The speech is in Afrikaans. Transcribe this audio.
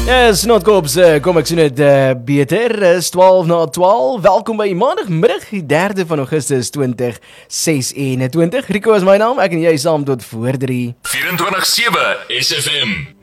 Yes, Noordkoops, kom ek sien dit beter, is 12 na 12. Welkom by maandagmiddag, die 3de van Augustus 2026. Rico is my naam, ek en jy saam tot voor 3. 24/7 SFM.